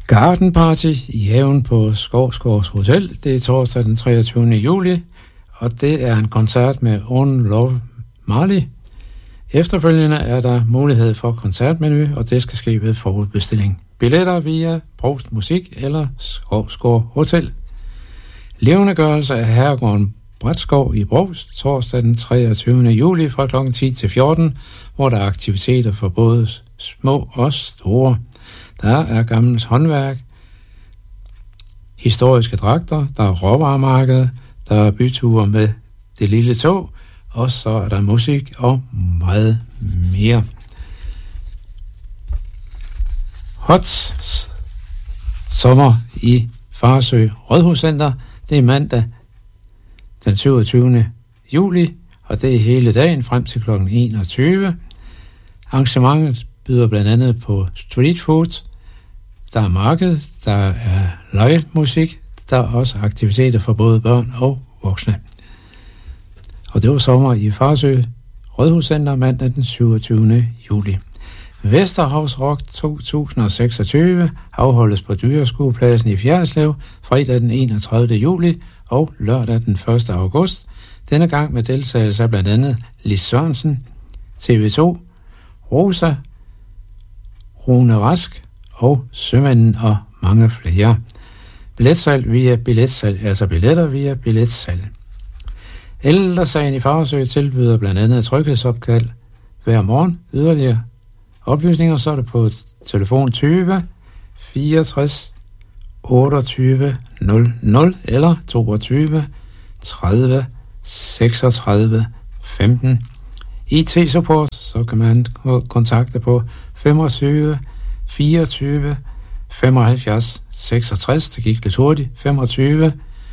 Garden Party i haven på Skovsgårds Hotel. Det er torsdag den 23. juli, og det er en koncert med Owen Love Marley. Efterfølgende er der mulighed for koncertmenu, og det skal ske ved forudbestilling. Billetter via Brovst Musik eller Skovsgård Hotel. Levendegørelse af herregården Brætskov i Brovst, torsdag den 23. juli fra kl. 10 til 14, hvor der er aktiviteter for både små og store. Der er gammelt håndværk, historiske dragter, der er råvaremarked, der er byture med det lille tog, og så er der musik og meget mere. Hot sommer i Farsø Rådhuscenter. Det er mandag den 27. juli, og det er hele dagen frem til kl. 21. Arrangementet byder blandt andet på street food, der er marked, der er live musik, der er også aktiviteter for både børn og voksne. Og det var sommer i Farsø Rådhuscenter mandag den 27. juli. Vesterhavs Rock 2026 afholdes på Dyreskuepladsen i Fjerdslev fredag den 31. juli og lørdag den 1. august. Denne gang med deltagelse af blandt andet Lis Sørensen, TV2, Rosa, Rune Rask og Sømanden og mange flere. Billetsalg via billetsalg, altså billetter via billetsalg. Ældresagen i Farsø tilbyder blandt andet tryghedsopkald hver morgen. Yderligere oplysninger så er det på telefon 20 64 28 00 eller 22 30 36 15. IT-support, så kan man kontakte på 25 24 75 66. Det gik lidt hurtigt. 25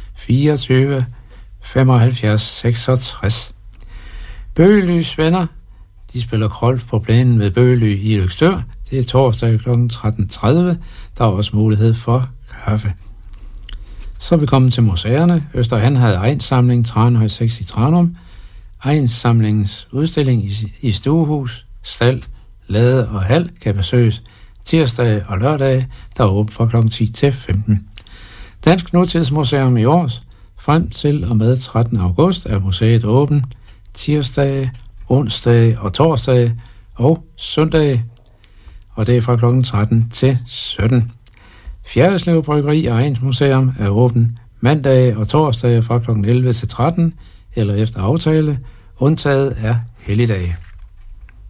24 75 66. Bøgelys venner, de spiller golf på planen ved Bøgely i Løgstør. Det er torsdag kl. 13.30. Der er også mulighed for kaffe. Så er vi kommet til museerne. Østerhan havde egnssamling Tranhøj 6 i Tranum. Egnssamlingens udstilling i stuehus, stald, lade og hal kan besøges tirsdag og lørdag, der er åbent fra kl. 10 til 15. Dansk Nutidsmuseum i Års. Frem til og med 13. august er museet åbent tirsdag, onsdag og torsdag og søndag, og det er fra kl. 13 til 17. Fjerdslev Bryggeri og Egnsmuseum er åbent mandag og torsdag fra kl. 11 til 13, eller efter aftale, undtaget er helligdage.